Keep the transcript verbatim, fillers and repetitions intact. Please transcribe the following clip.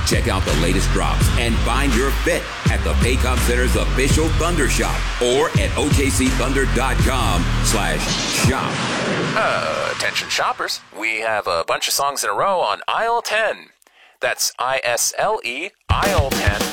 Check out the latest drops and find your fit at the Paycom Center's official Thunder Shop or at O K C Thunder dot com slash shop. Uh, attention shoppers, we have a bunch of songs in a row on aisle ten. That's I S L E, aisle ten.